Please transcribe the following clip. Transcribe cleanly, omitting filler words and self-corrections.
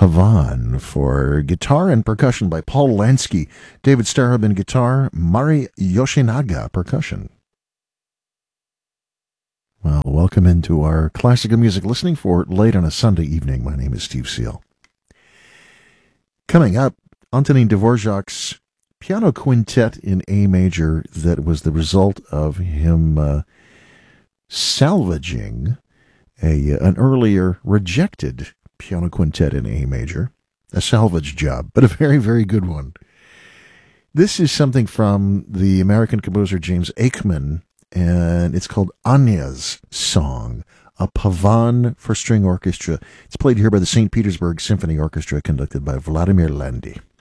Pavan for guitar and percussion by Paul Lansky, David Starobin guitar, Mari Yoshinaga percussion. Well, welcome into our classical music listening for late on a Sunday evening. My name is Steve Seal. Coming up, Antonin Dvorak's piano quintet in A major that was the result of him salvaging an earlier rejected piano quintet in A major. A salvage job, but a very, very good one. This is something from the American composer James Aikman, and it's called Anya's Song, a Pavan for string orchestra. It's played here by the St. Petersburg Symphony Orchestra, conducted by Vladimir Landy.